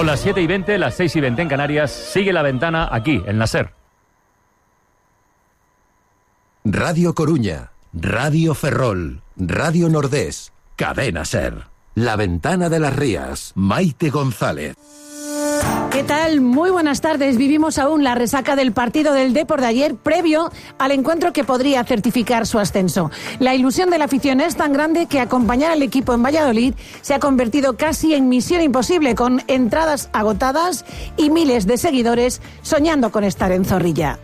Son las 7:20, las 6:20 en Canarias. Sigue La Ventana aquí, en la SER. Radio Coruña, Radio Ferrol, Radio Nordés, Cadena SER. La Ventana de las Rías, Maite González. ¿Qué tal? Muy buenas tardes. Vivimos aún la resaca del partido del Depor de ayer, previo al encuentro que podría certificar su ascenso. La ilusión de la afición es tan grande que acompañar al equipo en Valladolid se ha convertido casi en misión imposible, con entradas agotadas y miles de seguidores soñando con estar en Zorrilla.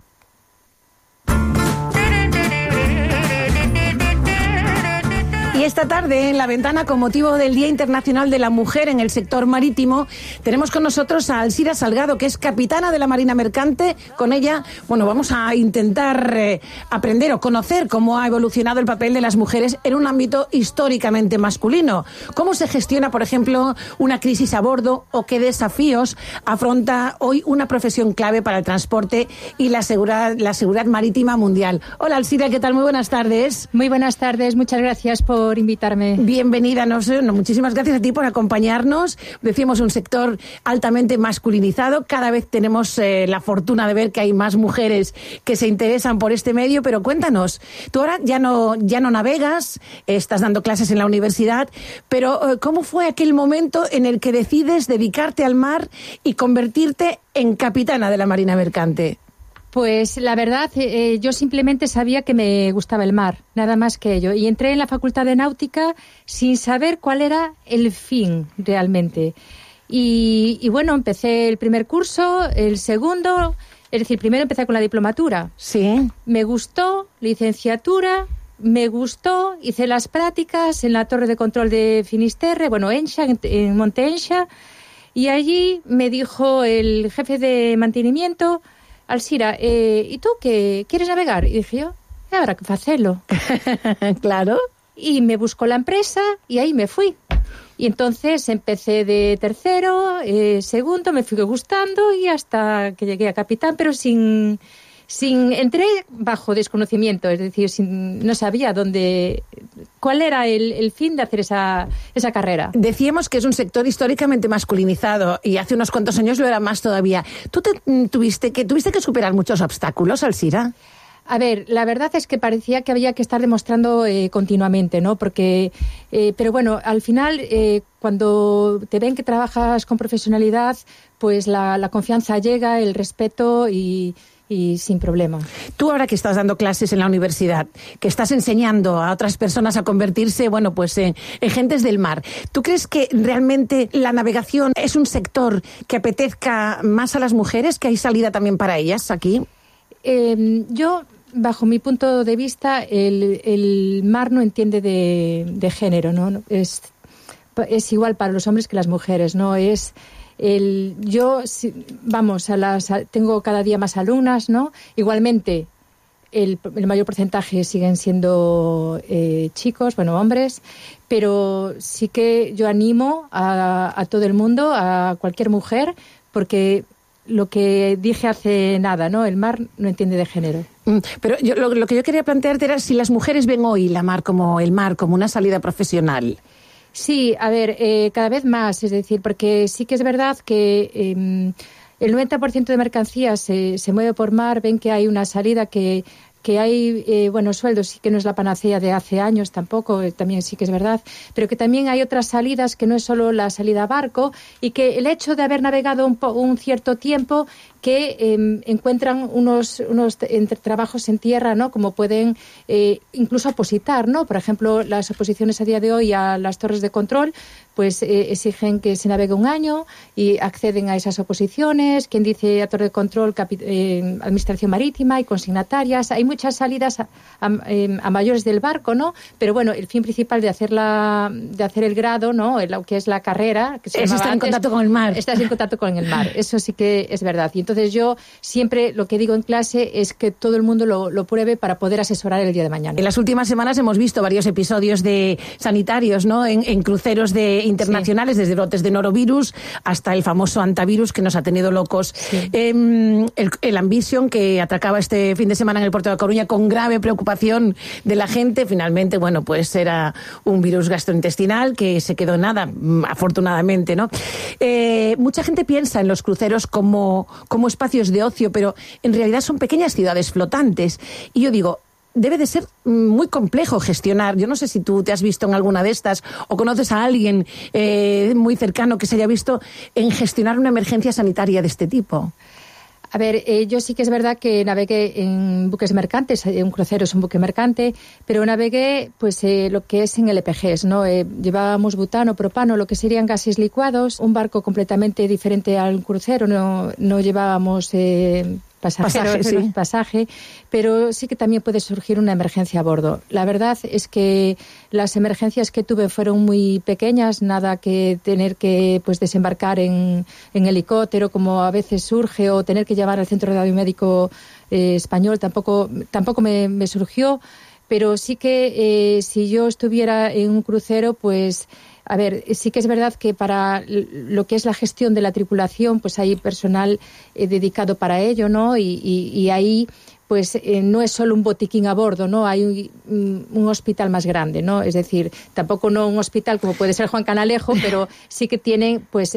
Y esta tarde, en La Ventana, con motivo del Día Internacional de la Mujer en el sector marítimo, tenemos con nosotros a Alsira Salgado, que es capitana de la Marina Mercante. Con ella, vamos a intentar aprender o conocer cómo ha evolucionado el papel de las mujeres en un ámbito históricamente masculino. Cómo se gestiona, por ejemplo, una crisis a bordo, o qué desafíos afronta hoy una profesión clave para el transporte y la seguridad marítima mundial. Hola, Alsira, ¿qué tal? Muy buenas tardes. Muy buenas tardes, muchas gracias por invitarme. Bienvenida, muchísimas gracias a ti por acompañarnos. Decíamos, un sector altamente masculinizado. Cada vez tenemos la fortuna de ver que hay más mujeres que se interesan por este medio, pero cuéntanos, tú ahora ya no navegas, estás dando clases en la universidad, pero ¿cómo fue aquel momento en el que decides dedicarte al mar y convertirte en capitana de la Marina Mercante? Pues la verdad, yo simplemente sabía que me gustaba el mar, nada más que ello. Y entré en la Facultad de Náutica sin saber cuál era el fin realmente. Y bueno, empecé el primer curso, el segundo, es decir, primero empecé con la diplomatura. Sí. Me gustó, licenciatura, me gustó, hice las prácticas en la Torre de Control de Finisterre, Enxa, en Monte Enxa, y allí me dijo el jefe de mantenimiento: Alsira, ¿y tú qué quieres navegar? Y dije yo, habrá que hacerlo. Claro. Y me buscó la empresa y ahí me fui. Y entonces empecé de tercero, segundo, me fui gustando y hasta que llegué a capitán, pero entré bajo desconocimiento, es decir, no sabía cuál era el fin de hacer esa carrera. Decíamos que es un sector históricamente masculinizado y hace unos cuantos años lo era más todavía. ¿Tú tuviste que superar muchos obstáculos, Alsira? A ver, la verdad es que parecía que había que estar demostrando continuamente, ¿no? Porque, pero bueno, al final, cuando te ven que trabajas con profesionalidad, pues la confianza llega, el respeto y sin problema. Tú, ahora que estás dando clases en la universidad, que estás enseñando a otras personas a convertirse, en gentes del mar, ¿tú crees que realmente la navegación es un sector que apetezca más a las mujeres, que hay salida también para ellas aquí? Yo, bajo mi punto de vista, el mar no entiende de género, ¿no? Es igual para los hombres que las mujeres, ¿no? Tengo cada día más alumnas, ¿no? Igualmente, el mayor porcentaje siguen siendo chicos, hombres, pero sí que yo animo a todo el mundo, a cualquier mujer, porque lo que dije hace nada, ¿no? El mar no entiende de género. Pero lo que yo quería plantearte era si las mujeres ven hoy el mar como una salida profesional. Sí, a ver, cada vez más, es decir, porque sí que es verdad que el 90% de mercancías se mueve por mar, ven que hay una salida que hay buenos sueldos, sí que no es la panacea de hace años tampoco, también sí que es verdad, pero que también hay otras salidas que no es solo la salida a barco, y que el hecho de haber navegado un cierto tiempo, que encuentran unos trabajos en tierra, ¿no? Como pueden incluso opositar, ¿no? Por ejemplo, las oposiciones a día de hoy a las torres de control, pues exigen que se navegue un año y acceden a esas oposiciones. Quien dice a torre de control, administración marítima y consignatarias. Hay muchas salidas a mayores del barco, ¿no? Pero bueno, el fin principal de hacer el grado, ¿no? Lo que es la carrera, que se es estar en contacto con el mar. Estás en contacto con el mar. Eso sí que es verdad. Y Entonces yo siempre lo que digo en clase es que todo el mundo lo pruebe para poder asesorar el día de mañana. En las últimas semanas hemos visto varios episodios de sanitarios, ¿no? En cruceros internacionales, desde brotes de norovirus hasta el famoso antivirus que nos ha tenido locos. Sí. El Ambition, que atracaba este fin de semana en el puerto de Coruña con grave preocupación de la gente, finalmente, bueno, pues era un virus gastrointestinal que se quedó en nada, afortunadamente, ¿no? Mucha gente piensa en los cruceros como espacios de ocio, pero en realidad son pequeñas ciudades flotantes. Y yo digo, debe de ser muy complejo gestionar. Yo no sé si tú te has visto en alguna de estas o conoces a alguien muy cercano que se haya visto en gestionar una emergencia sanitaria de este tipo. A ver, yo sí que es verdad que navegué en buques mercantes, un crucero es un buque mercante, pero navegué pues lo que es en LPGs, ¿no? Llevábamos butano, propano, lo que serían gases licuados, un barco completamente al crucero, no llevábamos pasaje, pero sí que también puede surgir una emergencia a bordo. La verdad es que las emergencias que tuve fueron muy pequeñas, nada que tener que pues desembarcar en helicóptero como a veces surge, o tener que llamar al centro radiomédico español, tampoco me surgió, pero sí que si yo estuviera en un crucero, pues a ver, sí que es verdad que para lo que es la gestión de la tripulación, pues hay personal dedicado para ello, ¿no? Y ahí, pues no es solo un botiquín a bordo, ¿no? Hay un hospital más grande, ¿no? Es decir, tampoco no un hospital como puede ser Juan Canalejo, pero sí que tienen, pues,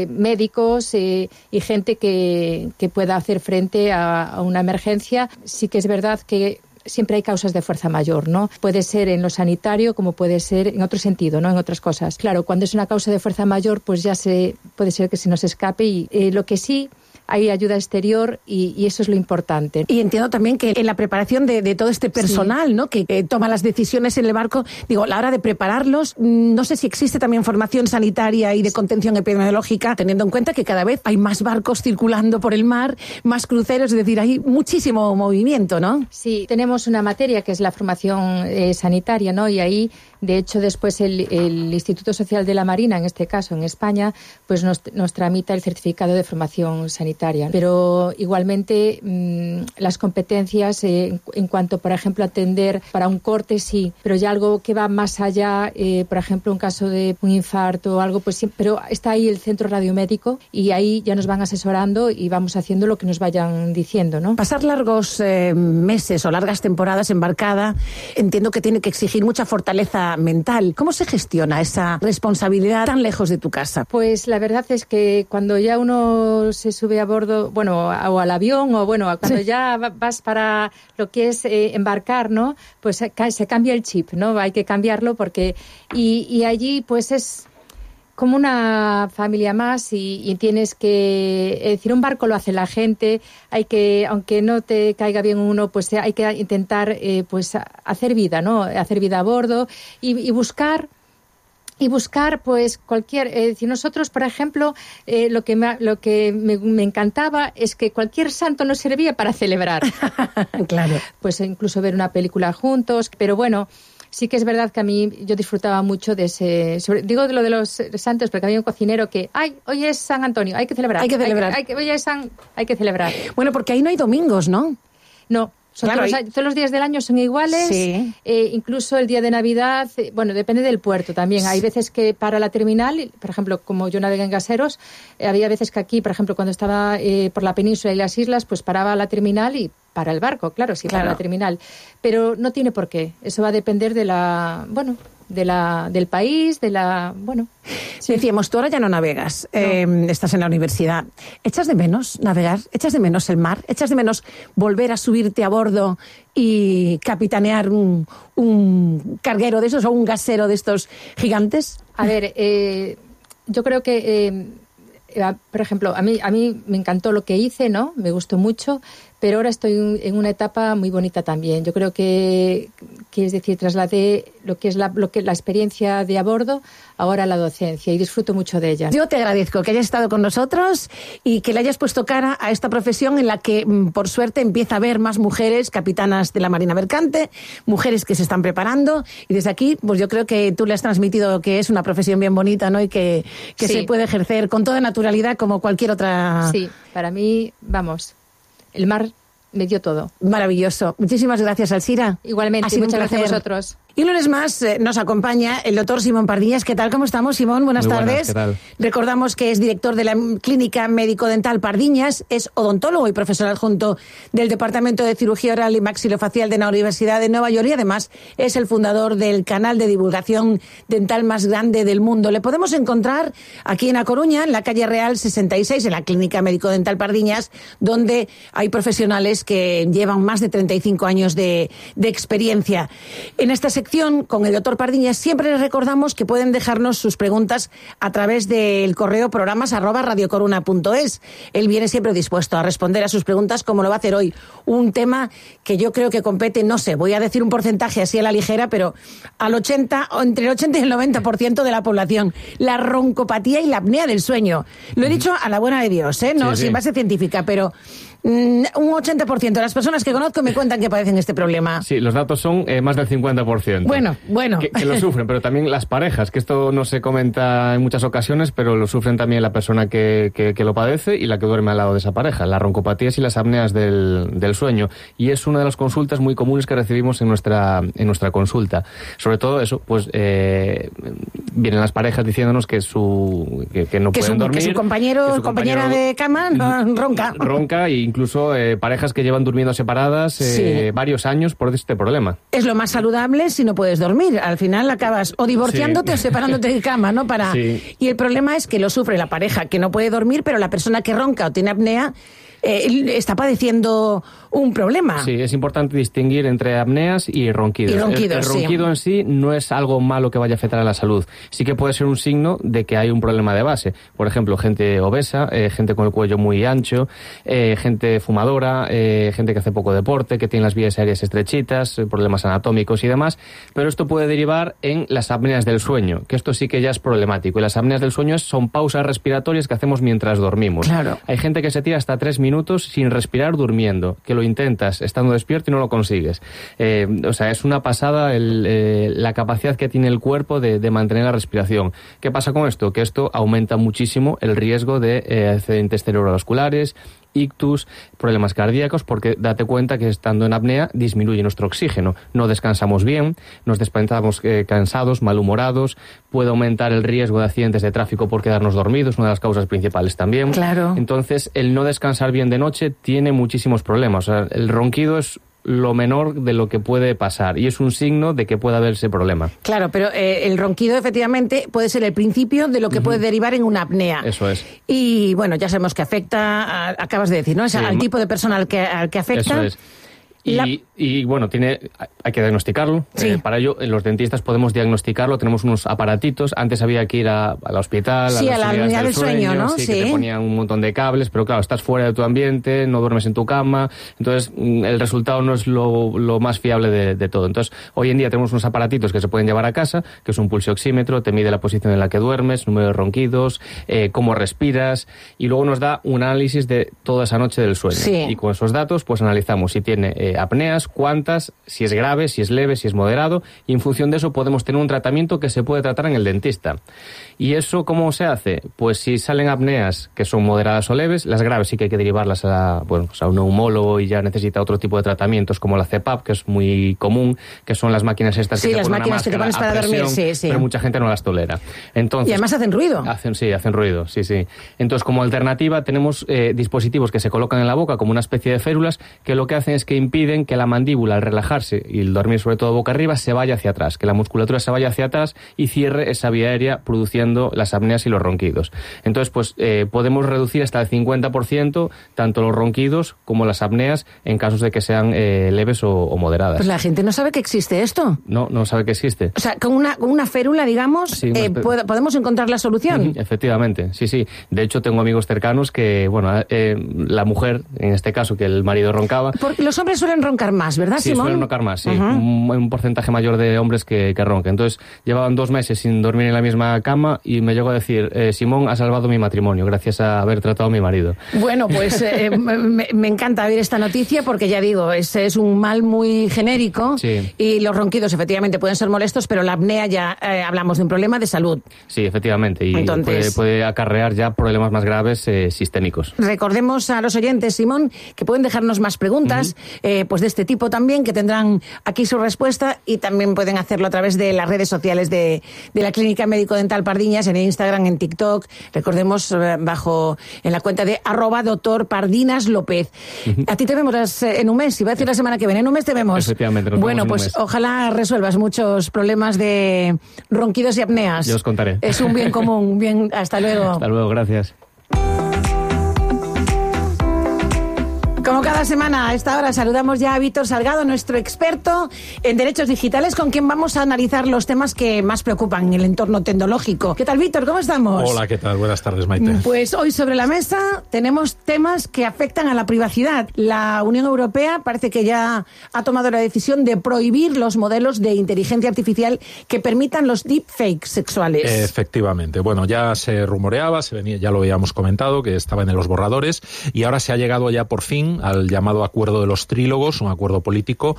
médicos y gente que pueda hacer frente a una emergencia. Sí que es verdad que siempre hay causas de fuerza mayor, ¿no? Puede ser en lo sanitario como puede ser en otro sentido, ¿no? En otras cosas. Claro, cuando es una causa de fuerza mayor, pues ya puede ser que se nos escape y lo que sí hay ayuda exterior y eso es lo importante. Y entiendo también que en la preparación de todo este personal, sí, ¿no? Que toma las decisiones en el barco, digo, a la hora de prepararlos, no sé si existe también formación sanitaria y de contención epidemiológica, teniendo en cuenta que cada vez hay más barcos circulando por el mar, más cruceros, es decir, hay muchísimo movimiento, ¿no? Sí, tenemos una materia que es la formación sanitaria, ¿no? Y ahí, de hecho, después el Instituto Social de la Marina, en este caso en España, pues nos tramita el certificado de formación sanitaria. Pero igualmente las competencias en cuanto, por ejemplo, atender para un corte, sí, pero ya algo que va más allá, por ejemplo, un caso de un infarto o algo, pues sí, pero está ahí el centro radiomédico y ahí ya nos van asesorando y vamos haciendo lo que nos vayan diciendo, ¿no? Pasar largos meses o largas temporadas embarcada, entiendo que tiene que exigir mucha fortaleza mental. ¿Cómo se gestiona esa responsabilidad tan lejos de tu casa? Pues la verdad es que cuando ya uno se sube a bordo, bueno, o al avión, o bueno, cuando ya vas para lo que es embarcar, ¿no? Pues se cambia el chip, ¿no? Hay que cambiarlo porque y allí pues es como una familia más y tienes que, es decir, un barco lo hace la gente, hay que, aunque no te caiga bien uno, pues hay que intentar pues hacer vida, ¿no? Hacer vida a bordo y buscar pues cualquier, si nosotros, por ejemplo, lo que me encantaba es que cualquier santo nos servía para celebrar. Claro. Pues incluso ver una película juntos, pero bueno, sí que es verdad que a mí yo disfrutaba mucho de digo de lo de los santos porque había un cocinero que, hoy es San Antonio, hay que celebrar. Hay que celebrar. Hay que celebrar. Bueno, porque ahí no hay domingos, ¿no? No. Claro, todos los días del año son iguales, sí. Incluso el día de Navidad, bueno, depende del puerto también. Hay veces que para la terminal, por ejemplo, como yo navegué en gaseros, había veces que aquí, por ejemplo, cuando estaba por la península y las islas, pues paraba la terminal y para el barco, claro, sí, claro. Para la terminal. Pero no tiene por qué. Eso va a depender del país, Sí. Decíamos, tú ahora ya no navegas, no. Estás en la universidad. ¿Echas de menos navegar? ¿Echas de menos el mar? ¿Echas de menos volver a subirte a bordo y capitanear un carguero de esos o un gasero de estos gigantes? A ver, yo creo que por ejemplo, a mí me encantó lo que hice, ¿no? Me gustó mucho, pero ahora estoy en una etapa muy bonita también. Yo creo que es decir, trasladé lo que es la experiencia de a bordo ahora a la docencia y disfruto mucho de ella. Yo te agradezco que hayas estado con nosotros y que le hayas puesto cara a esta profesión en la que, por suerte, empieza a haber más mujeres capitanas de la Marina Mercante, mujeres que se están preparando, y desde aquí, pues yo creo que tú le has transmitido que es una profesión bien bonita, ¿no? Y que sí, se puede ejercer con toda naturalidad como cualquier otra. Sí, para mí, vamos, el mar me dio todo. Maravilloso. Muchísimas gracias, Alsira. Igualmente, muchas gracias a vosotros. Y un lunes más nos acompaña el doctor Simón Pardiñas. ¿Qué tal? ¿Cómo estamos, Simón? Buenas tardes. ¿Qué tal? Recordamos que es director de la Clínica Médico-Dental Pardiñas, es odontólogo y profesor adjunto del Departamento de Cirugía Oral y Maxilofacial de la Universidad de Nueva York y además es el fundador del canal de divulgación dental más grande del mundo. Le podemos encontrar aquí en A Coruña, en la calle Real 66, en la Clínica Médico-Dental Pardiñas, donde hay profesionales que llevan más de 35 años de experiencia. En esta sección, con el doctor Pardiñas, siempre les recordamos que pueden dejarnos sus preguntas a través del correo programas@radiocoruna.es. Él viene siempre dispuesto a responder a sus preguntas, como lo va a hacer hoy. Un tema que yo creo que compete, no sé, voy a decir un porcentaje así a la ligera, pero al 80, o entre el 80 y el 90% de la población. La roncopatía y la apnea del sueño. Lo he dicho a la buena de Dios, no sin base científica, pero un 80% de las personas que conozco me cuentan que padecen este problema. Sí, los datos son más del 50%. Bueno. Que lo sufren, pero también las parejas, que esto no se comenta en muchas ocasiones, pero lo sufren también la persona que lo padece y la que duerme al lado de esa pareja, las roncopatías y las apneas del sueño. Y es una de las consultas muy comunes que recibimos en nuestra consulta. Sobre todo eso, pues vienen las parejas diciéndonos que no pueden dormir. Que su compañera de cama ronca. Ronca e incluso parejas que llevan durmiendo separadas varios años por este problema. Es lo más saludable si no puedes dormir. Al final acabas o divorciándote o separándote de cama, ¿no? Y el problema es que lo sufre la pareja que no puede dormir, pero la persona que ronca o tiene apnea está padeciendo un problema. Sí, es importante distinguir entre apneas y ronquidos. El ronquido en sí no es algo malo que vaya a afectar a la salud. Sí que puede ser un signo de que hay un problema de base. Por ejemplo, gente obesa, gente con el cuello muy ancho, gente fumadora, gente que hace poco deporte, que tiene las vías aéreas estrechitas, problemas anatómicos y demás. Pero esto puede derivar en las apneas del sueño, que esto sí que ya es problemático. Y las apneas del sueño son pausas respiratorias que hacemos mientras dormimos. Claro. Hay gente que se tira hasta 3 minutos sin respirar durmiendo, que lo intentas estando despierto y no lo consigues. Es una pasada la capacidad que tiene el cuerpo de mantener la respiración. ¿Qué pasa con esto? Que esto aumenta muchísimo el riesgo de accidentes cerebrovasculares, ictus, problemas cardíacos, porque date cuenta que estando en apnea disminuye nuestro oxígeno, no descansamos bien, nos despertamos cansados, malhumorados, puede aumentar el riesgo de accidentes de tráfico por quedarnos dormidos, una de las causas principales también. Claro. Entonces, el no descansar bien de noche tiene muchísimos problemas. O sea, el ronquido es lo menor de lo que puede pasar y es un signo de que puede haber ese problema. Claro, pero el ronquido efectivamente puede ser el principio de lo que puede derivar en una apnea. Eso es. Y bueno, ya sabemos que afecta, acabas de decir, ¿no? Al tipo de persona al que afecta. Eso es. Y bueno, hay que diagnosticarlo. Sí. Para ello, los dentistas podemos diagnosticarlo. Tenemos unos aparatitos. Antes había que ir al hospital, a la unidad del sueño, ¿no? Sí, que te ponían un montón de cables, pero claro, estás fuera de tu ambiente, no duermes en tu cama, entonces el resultado no es lo más fiable de todo. Entonces, hoy en día tenemos unos aparatitos que se pueden llevar a casa, que es un pulsioxímetro, te mide la posición en la que duermes, número de ronquidos, cómo respiras, y luego nos da un análisis de toda esa noche del sueño. Sí. Y con esos datos, pues analizamos si tiene apneas, cuántas, si es grave, si es leve, si es moderado, y en función de eso podemos tener un tratamiento que se puede tratar en el dentista. ¿Y eso cómo se hace? Pues si salen apneas que son moderadas o leves, las graves sí que hay que derivarlas a un neumólogo y ya necesita otro tipo de tratamientos como la CPAP, que es muy común, que son las máquinas estas que las máquinas que te pones para dormir, pero mucha gente no las tolera. Entonces, y además hacen ruido. Hacen ruido, sí. Entonces, como alternativa tenemos dispositivos que se colocan en la boca como una especie de férulas que lo que hacen es que impiden impiden que la mandíbula, al relajarse y el dormir sobre todo boca arriba, se vaya hacia atrás, que la musculatura se vaya hacia atrás y cierre esa vía aérea, produciendo las apneas y los ronquidos. Entonces, pues podemos reducir hasta el 50% tanto los ronquidos como las apneas en casos de que sean leves o moderadas. Pues la gente no sabe que existe esto. No sabe que existe. O sea, con una férula, digamos, Sí, podemos encontrar la solución. Efectivamente, sí. De hecho, tengo amigos cercanos que, bueno, la mujer, en este caso, que el marido roncaba... Porque los hombres suelen roncar más, ¿verdad, Sí, Simón? suelen roncar más, sí. Un porcentaje mayor de hombres que roncan. Entonces, llevaban 2 meses sin dormir en la misma cama y me llegó a decir, Simón ha salvado mi matrimonio gracias a haber tratado a mi marido. Bueno, pues me encanta ver esta noticia porque ya digo, es un mal muy genérico y los ronquidos efectivamente pueden ser molestos, pero la apnea ya hablamos de un problema de salud. Sí, efectivamente, y entonces, puede acarrear ya problemas más graves sistémicos. Recordemos a los oyentes, Simón, que pueden dejarnos más preguntas pues de este tipo también, que tendrán aquí su respuesta, y también pueden hacerlo a través de las redes sociales de la Clínica Médico Dental Pardiñas, en Instagram, en TikTok, recordemos en la cuenta de @Dr. Pardinas López. A ti te vemos en un mes, iba a decir la semana que viene, en un mes te vemos. Efectivamente, nos bueno, vemos en pues un mes. ojalá resuelvas muchos problemas de ronquidos y apneas. Yo os contaré. Es un bien común. Bien, hasta luego. Hasta luego, gracias. Como cada semana, a esta hora saludamos ya a Víctor Salgado, nuestro experto en derechos digitales, con quien vamos a analizar los temas que más preocupan en el entorno tecnológico. ¿Qué tal, Víctor? ¿Cómo estamos? Hola, ¿qué tal? Buenas tardes, Maite. Pues hoy sobre la mesa tenemos temas que afectan a la privacidad. La Unión Europea parece que ya ha tomado la decisión de prohibir los modelos de inteligencia artificial que permitan los deepfakes sexuales. Efectivamente. Bueno, ya se rumoreaba, ya lo habíamos comentado, que estaba en los borradores, y ahora se ha llegado ya por fin al llamado acuerdo de los trílogos, un acuerdo político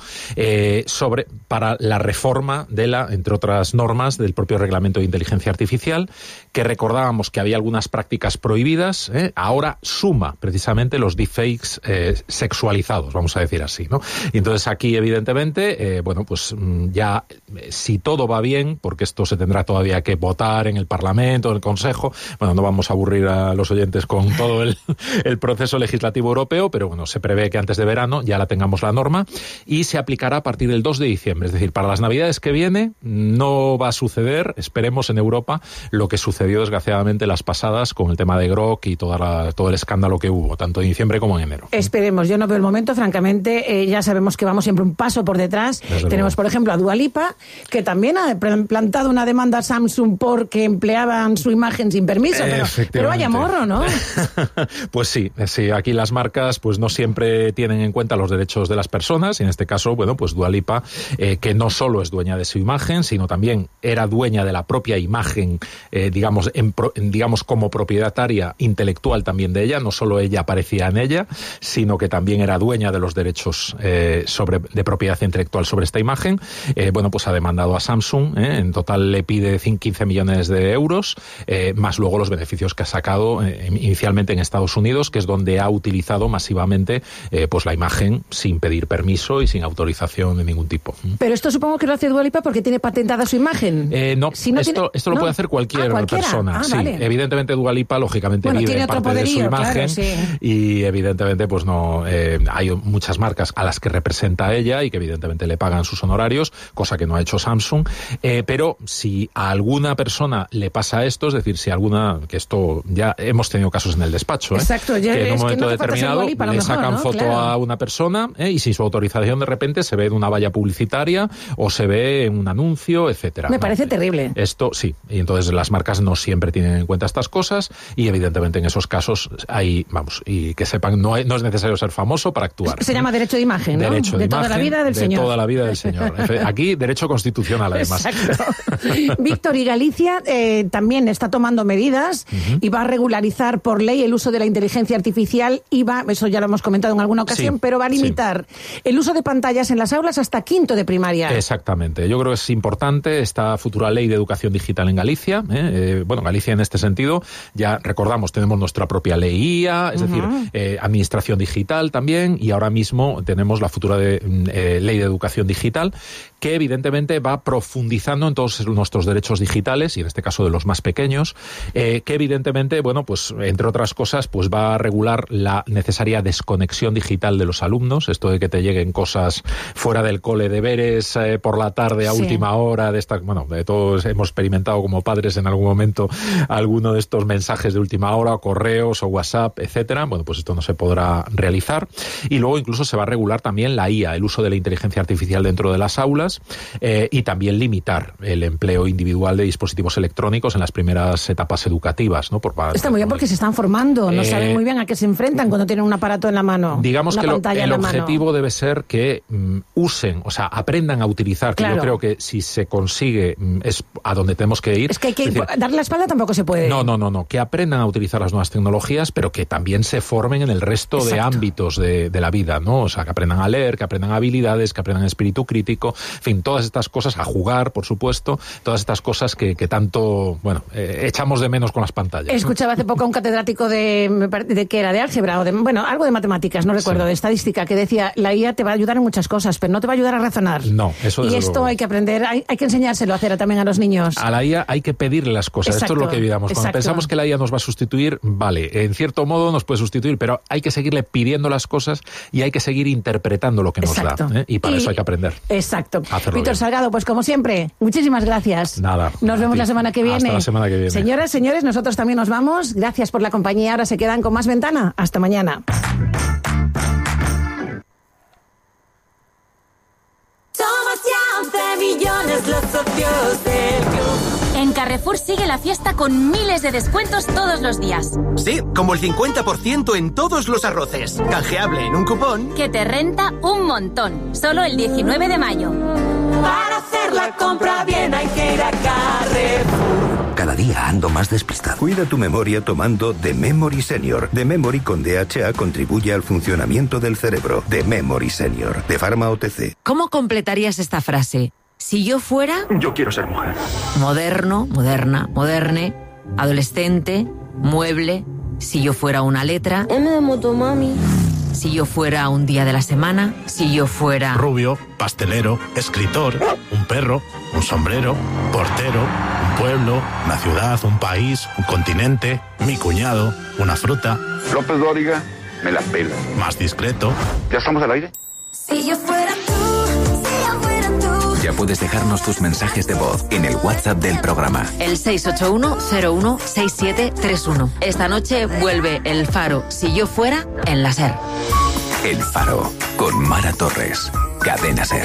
para la reforma entre otras normas, del propio reglamento de inteligencia artificial, que recordábamos que había algunas prácticas prohibidas, ahora suma precisamente los deepfakes sexualizados, vamos a decir así, ¿no? Y entonces aquí, evidentemente, ya si todo va bien, porque esto se tendrá todavía que votar en el Parlamento, en el Consejo, bueno, no vamos a aburrir a los oyentes con todo el proceso legislativo europeo, pero bueno, se prevé que antes de verano ya la tengamos la norma y se aplicará a partir del 2 de diciembre. Es decir, para las Navidades que viene no va a suceder, esperemos, en Europa lo que sucedió desgraciadamente las pasadas con el tema de Grok y todo el escándalo que hubo, tanto en diciembre como en enero. Esperemos, yo no veo el momento, francamente, ya sabemos que vamos siempre un paso por detrás. Tenemos, por ejemplo, a Dua Lipa, que también ha plantado una demanda a Samsung porque empleaban su imagen sin permiso, pero vaya morro, ¿no? Pues sí, aquí las marcas pues no siempre tienen en cuenta los derechos de las personas, y en este caso, bueno, pues Dua Lipa, que no solo es dueña de su imagen, sino también era dueña de la propia imagen, digamos como propietaria intelectual también de ella, no solo ella aparecía en ella, sino que también era dueña de los derechos de propiedad intelectual sobre esta imagen. Pues ha demandado a Samsung, en total le pide 15 millones de euros, más luego los beneficios que ha sacado inicialmente en Estados Unidos, que es donde ha utilizado masivamente pues la imagen sin pedir permiso y sin autorización de ningún tipo. Pero esto supongo que lo hace Dua Lipa porque tiene patentada su imagen. Esto lo puede hacer cualquier persona. Sí, vale. Evidentemente Dua Lipa lógicamente vive parte de su imagen, claro, sí. Y evidentemente pues no hay muchas marcas a las que representa ella y que evidentemente le pagan sus honorarios, cosa que no ha hecho Samsung, pero si a alguna persona le pasa esto, es decir, que esto ya hemos tenido casos en el despacho, exacto, que en un momento determinado le sacan foto a una persona y sin su autorización de repente se ve en una valla publicitaria o se ve en un anuncio, etcétera. Me parece terrible. Esto sí, y entonces las marcas no siempre tienen en cuenta estas cosas y evidentemente en esos casos y que sepan, no es necesario ser famoso para actuar. Se llama derecho de imagen, ¿no? Derecho de toda imagen, la vida del señor. De toda la vida del señor. Aquí derecho constitucional además. Exacto. Víctor, y Galicia también está tomando medidas y va a regularizar por ley el uso de la inteligencia artificial y eso ya lo hemos comentado en alguna ocasión, pero va a limitar el uso de pantallas en las aulas hasta quinto de primaria. Exactamente. Yo creo que es importante esta futura ley de educación digital en Galicia. Galicia en este sentido, ya recordamos, tenemos nuestra propia ley IA, es decir, administración digital también, y ahora mismo tenemos la futura ley de educación digital, que evidentemente va profundizando en todos nuestros derechos digitales, y en este caso de los más pequeños, que evidentemente, entre otras cosas, pues va a regular la necesaria desconexión digital de los alumnos, esto de que te lleguen cosas fuera del cole, deberes por la tarde a última hora, de todos hemos experimentado como padres en algún momento alguno de estos mensajes de última hora, o correos o WhatsApp, etcétera. Bueno, pues esto no se podrá realizar. Y luego incluso se va a regular también la IA, el uso de la inteligencia artificial dentro de las aulas, y también limitar el empleo individual de dispositivos electrónicos en las primeras etapas educativas, ¿no? Está muy bien porque se están formando, no saben muy bien a qué se enfrentan cuando tienen un aparato en la mano. Digamos que el objetivo debe ser que usen, o sea, aprendan a utilizar, que yo creo que si se consigue es a donde tenemos que ir. Es que hay que darle la espalda tampoco se puede. No, que aprendan a utilizar las nuevas tecnologías, pero que también se formen en el resto de ámbitos de la vida, ¿no? O sea, que aprendan a leer, que aprendan habilidades, que aprendan espíritu crítico, en fin, todas estas cosas, a jugar, por supuesto, todas estas cosas que tanto, echamos de menos con las pantallas. Escuchaba hace poco a un catedrático de que era de álgebra o algo de matemáticas, no recuerdo, de estadística, que decía, la IA te va a ayudar en muchas cosas, pero no te va a ayudar a razonar. No, eso desde Y esto luego. hay que aprender, hay que enseñárselo a hacer también a los niños. A la IA hay que pedirle las cosas. Exacto, esto es lo que evitamos. Cuando pensamos que la IA nos va a sustituir, vale, en cierto modo nos puede sustituir, pero hay que seguirle pidiendo las cosas y hay que seguir interpretando lo que nos da. Y para eso hay que aprender. Exacto. Hacerlo Víctor bien. Salgado, pues como siempre, muchísimas gracias. Nada. Nos vemos la semana que viene. Hasta la semana que viene. Señoras, señores, nosotros también nos vamos. Gracias por la compañía. Ahora se quedan con más Ventana. Hasta mañana. Somos ya 11 millones los socios del club. En Carrefour sigue la fiesta con miles de descuentos todos los días. Sí, como el 50% en todos los arroces. Canjeable en un cupón. Que te renta un montón. Solo el 19 de mayo. Para hacer la compra bien hay que ir a Carrefour. Cada día ando más despistado. Cuida tu memoria tomando The Memory Senior. The Memory con DHA contribuye al funcionamiento del cerebro. The Memory Senior, de Pharma OTC. ¿Cómo completarías esta frase? Si yo fuera... Yo quiero ser mujer. Moderno, moderna, moderne, adolescente, mueble. Si yo fuera una letra... M de motomami. Si yo fuera un día de la semana. Si yo fuera... Rubio, pastelero, escritor, un perro, un sombrero, portero, un pueblo, una ciudad, un país, un continente, mi cuñado, una fruta. López Dóriga, me la pela. Más discreto. ¿Ya estamos al aire? Si yo fuera tú, si yo fuera tú. Ya puedes dejarnos tus mensajes de voz en el WhatsApp del programa. El 681-016731. Esta noche vuelve El Faro, Si yo fuera, en la SER. El Faro, con Mara Torres. Cadena SER.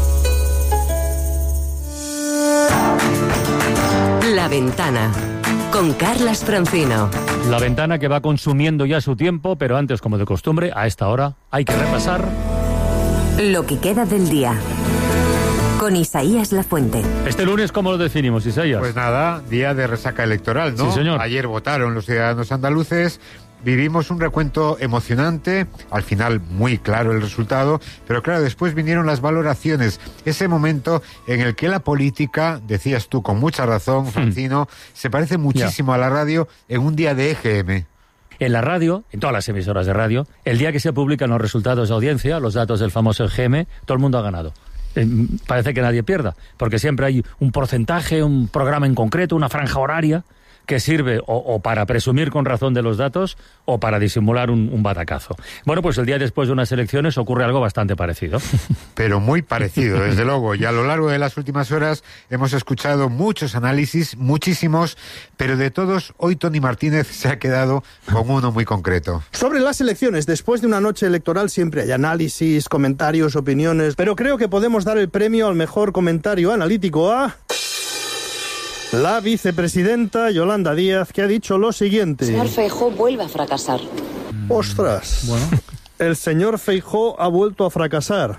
La Ventana, con Carlas Francino. La Ventana que va consumiendo ya su tiempo, pero antes, como de costumbre, a esta hora hay que repasar lo que queda del día. Con Isaías Lafuente. Este lunes, ¿cómo lo definimos, Isaías? Pues nada, día de resaca electoral, ¿no? Sí, señor. Ayer votaron los ciudadanos andaluces. Vivimos un recuento emocionante, al final muy claro el resultado, pero claro, después vinieron las valoraciones, ese momento en el que la política, decías tú con mucha razón, Francino, se parece muchísimo a la radio en un día de EGM. En la radio, en todas las emisoras de radio, el día que se publican los resultados de audiencia, los datos del famoso EGM, todo el mundo ha ganado. Parece que nadie pierda, porque siempre hay un porcentaje, un programa en concreto, una franja horaria que sirve o para presumir con razón de los datos o para disimular un batacazo. Bueno, pues el día después de unas elecciones ocurre algo bastante parecido. Pero muy parecido, desde luego. Y a lo largo de las últimas horas hemos escuchado muchos análisis, muchísimos, pero de todos, hoy Tony Martínez se ha quedado con uno muy concreto. Sobre las elecciones, después de una noche electoral siempre hay análisis, comentarios, opiniones, pero creo que podemos dar el premio al mejor comentario analítico a... la vicepresidenta Yolanda Díaz, que ha dicho lo siguiente. Señor Feijóo vuelve a fracasar. ¡Ostras! Bueno. El señor Feijóo ha vuelto a fracasar.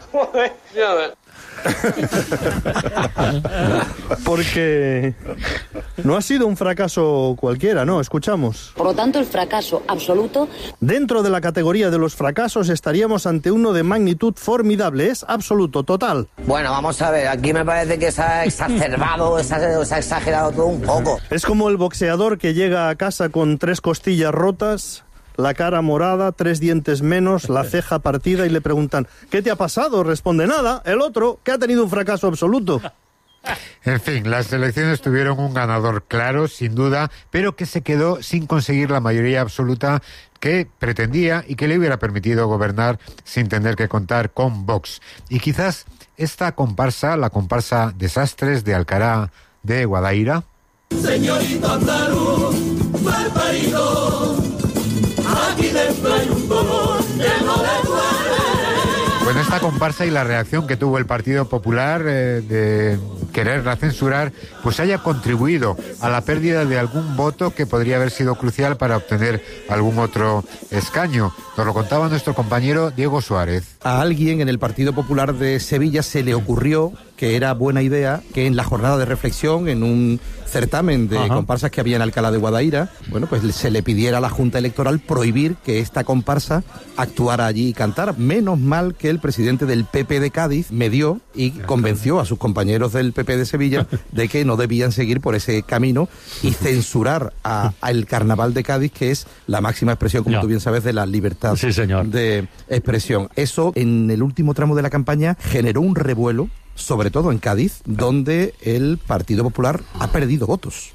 Porque no ha sido un fracaso cualquiera, ¿no? Escuchamos. Por lo tanto, el fracaso absoluto. Dentro de la categoría de los fracasos estaríamos ante uno de magnitud formidable. Es absoluto, total. Bueno, vamos a ver, aquí me parece que se ha exacerbado, se ha exagerado todo un poco. Es como el boxeador que llega a casa con 3 costillas rotas, la cara morada, 3 dientes menos, la ceja partida y le preguntan, ¿qué te ha pasado? Responde, nada. El otro, que ha tenido un fracaso absoluto. En fin, las elecciones tuvieron un ganador claro, sin duda, pero que se quedó sin conseguir la mayoría absoluta que pretendía y que le hubiera permitido gobernar sin tener que contar con Vox. Y quizás esta comparsa, la comparsa Desastres de Alcalá de Guadaira. Señorito andaluz, mal parido, aquí dentro hay un dolor que no le duele. Bueno, esta comparsa y la reacción que tuvo el Partido Popular de quererla censurar, pues haya contribuido a la pérdida de algún voto que podría haber sido crucial para obtener algún otro escaño. Nos lo contaba nuestro compañero Diego Suárez. A alguien en el Partido Popular de Sevilla se le ocurrió que era buena idea que en la jornada de reflexión, en un certamen de comparsas que había en Alcalá de Guadaira, bueno, pues se le pidiera a la Junta Electoral prohibir que esta comparsa actuara allí y cantara. Menos mal que el presidente del PP de Cádiz medió y convenció a sus compañeros del PP de Sevilla de que no debían seguir por ese camino y censurar al Carnaval de Cádiz, que es la máxima expresión, como tú bien sabes, de la libertad de expresión. Eso, en el último tramo de la campaña, generó un revuelo, sobre todo en Cádiz, donde el Partido Popular ha perdido votos.